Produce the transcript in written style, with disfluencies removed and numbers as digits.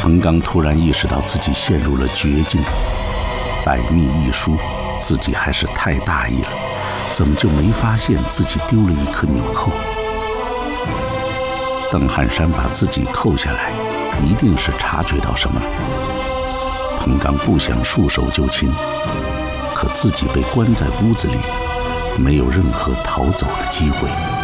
彭刚突然意识到自己陷入了绝境，百密一疏，自己还是太大意了，怎么就没发现自己丢了一颗纽扣？邓汉山把自己扣下来，一定是察觉到什么了。彭刚不想束手就擒，可自己被关在屋子里，没有任何逃走的机会。